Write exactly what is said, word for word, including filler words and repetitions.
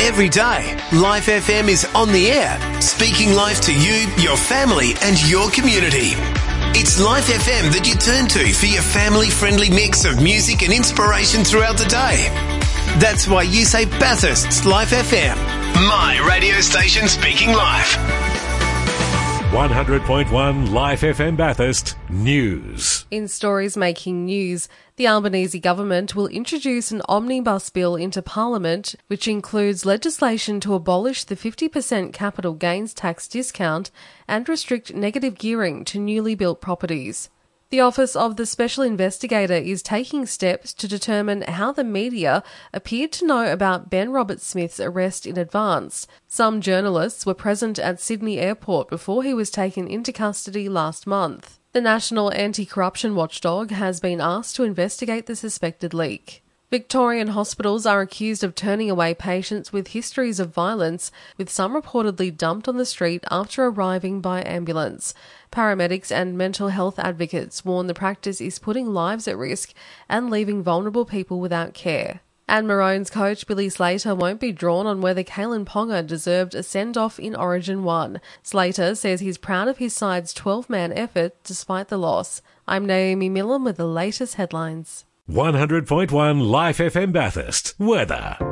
Every day, Life F M is on the air, speaking life to you, your family and your community. It's Life F M that you turn to for your family-friendly mix of music and inspiration throughout the day. That's why you say Bathurst's Life F M, my radio station speaking life. one hundred point one Life F M Bathurst News. In stories making news, the Albanese government will introduce an omnibus bill into Parliament, which includes legislation to abolish the fifty percent capital gains tax discount and restrict negative gearing to newly built properties. The Office of the Special Investigator is taking steps to determine how the media appeared to know about Ben Roberts-Smith's arrest in advance. Some journalists were present at Sydney Airport before he was taken into custody last month. The National Anti-Corruption Watchdog has been asked to investigate the suspected leak. Victorian hospitals are accused of turning away patients with histories of violence, with some reportedly dumped on the street after arriving by ambulance. Paramedics and mental health advocates warn the practice is putting lives at risk and leaving vulnerable people without care. And Maroons coach Billy Slater won't be drawn on whether Kalen Ponga deserved a send-off in Origin one. Slater says he's proud of his side's twelve-man effort despite the loss. I'm Naomi Millam with the latest headlines. one hundred point one Life F M Bathurst. Weather.